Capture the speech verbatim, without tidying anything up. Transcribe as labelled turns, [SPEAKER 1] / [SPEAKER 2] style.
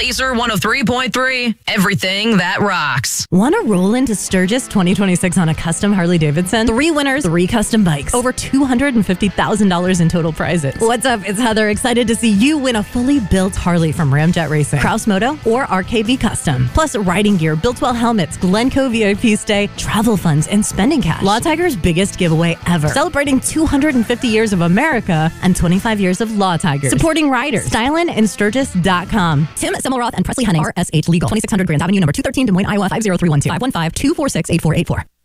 [SPEAKER 1] Laser one oh three point three, everything that rocks.
[SPEAKER 2] Want to roll into Sturgis twenty twenty-six on a custom Harley-Davidson? Three winners, three custom bikes, over two hundred fifty thousand dollars in total prizes. What's up? It's Heather, excited to see you win a fully built Harley from Ramjet Racing, Kraus Moto, or R K B Custom. Plus riding gear, Builtwell helmets, Glencoe V I P stay, travel funds, and spending cash. Law Tiger's biggest giveaway ever. Celebrating two hundred fifty years of America and twenty-five years of Law Tigers. Supporting riders. Stylin and Sturgis dot com. Tim Semmelroth and Presley Hunting, R S H Legal, twenty-six hundred Grand Avenue, number two thirteen, Des Moines, Iowa, five oh three one two, five one five, two four six, eight four eight four.